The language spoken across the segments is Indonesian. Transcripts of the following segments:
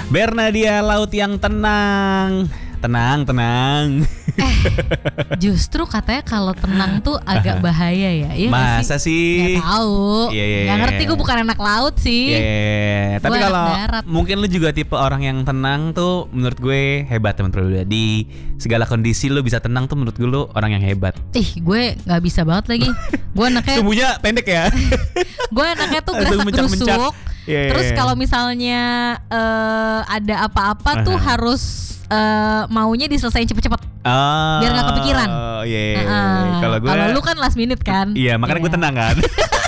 Bernadia, laut yang tenang. Tenang. Justru katanya kalau tenang tuh agak bahaya ya. Iya Masa sih? Gak tahu. Gak ngerti, gue bukan anak laut sih. Tapi Gua kalau anak darat. mungkin lu juga tipe orang yang tenang tuh, menurut gue hebat teman-teman. Di segala kondisi lu bisa tenang tuh, menurut gue lu orang yang hebat. Gue nggak bisa banget lagi. Gue anaknya Sumbunya pendek ya. gue anaknya tuh Langsung gerasak mencak-mencak. gerusuk. Terus kalau misalnya ada apa-apa tuh harus maunya diselesain cepet-cepet biar nggak kepikiran. Kalau lu kan last minute kan. Iya, makanya gue tenang kan.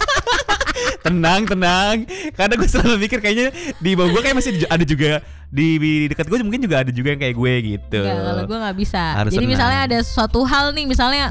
tenang. Karena gue selalu mikir kayaknya di bawah gue kayak masih ada juga di dekat gue mungkin juga ada juga yang kayak gue gitu. Enggak, kalau gue nggak bisa. Harus Jadi tenang. misalnya ada suatu hal nih, misalnya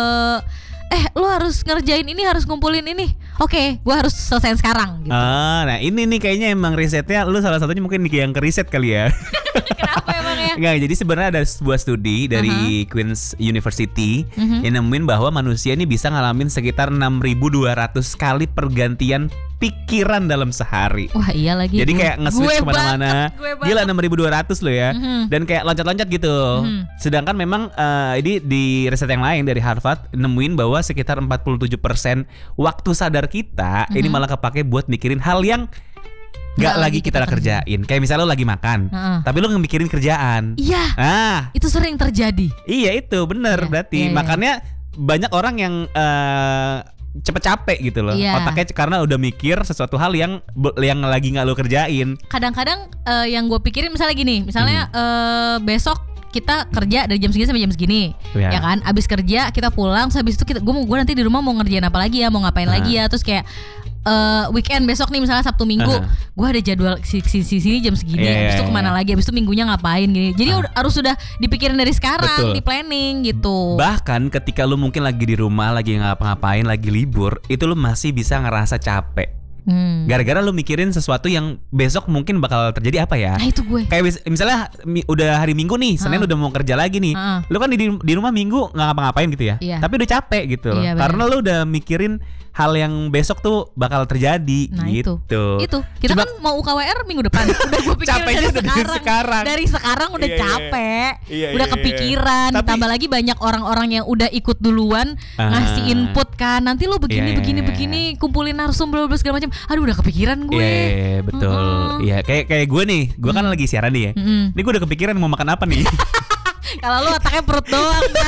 lu harus ngerjain ini, harus ngumpulin ini. Oke, gue harus selesaiin sekarang gitu. Nah ini nih kayaknya emang risetnya lu salah satunya mungkin yang ke riset kali ya. Kenapa emangnya? Enggak, jadi sebenarnya ada sebuah studi dari Queen's University yang nemuin bahwa manusia ini bisa ngalamin sekitar 6.200 kali pergantian pikiran dalam sehari. Wah iya lagi. Jadi kayak nge-switch kemana-mana. Gue Gila 6.200 loh ya. Dan kayak loncat-loncat gitu. Sedangkan memang ini di riset yang lain dari Harvard nemuin bahwa sekitar 47% waktu sadar kita ini malah kepake buat mikirin hal yang gak lagi kita kerjain. Kayak misalnya lo lagi makan, tapi lo mikirin kerjaan. Iya. Itu sering terjadi. Iya itu bener berarti. Makanya banyak orang yang cepet capek gitu loh. Otaknya karena udah mikir sesuatu hal yang lagi gak lo kerjain. Kadang-kadang yang gue pikirin misalnya gini, misalnya besok kita kerja dari jam segini sampai jam segini, ya kan? Abis kerja kita pulang, terus habis itu gue nanti di rumah mau ngerjain apa lagi ya, mau ngapain lagi ya, terus kayak weekend besok nih misalnya Sabtu Minggu, gue ada jadwal sini jam segini, habis itu kemana lagi, habis itu minggunya ngapain gini. Jadi harus sudah dipikirin dari sekarang, di planning gitu. Bahkan ketika lu mungkin lagi di rumah, lagi ngapa-ngapain, lagi libur, itu lu masih bisa ngerasa capek. Gara-gara lu mikirin sesuatu yang besok mungkin bakal terjadi apa ya. Nah itu gue. Kayak misalnya udah hari Minggu nih, Senin udah mau kerja lagi nih. Lu kan di rumah Minggu gak ngapa-ngapain gitu ya. Tapi udah capek gitu loh. Karena lu udah mikirin hal yang besok tuh bakal terjadi gitu. Itu kita kan mau UKWR minggu depan. Udah gue pikirin dari sekarang. Dari sekarang udah capek. Udah kepikiran. Ditambah lagi banyak orang-orang yang udah ikut duluan ngasih input kan. Nanti lu begini kumpulin narsum segala macam. Aduh udah kepikiran gue. Iya betul. Iya kayak gue nih. Gue kan lagi siaran nih ya. Ini gue udah kepikiran mau makan apa nih. Kalau lu otaknya perut doang.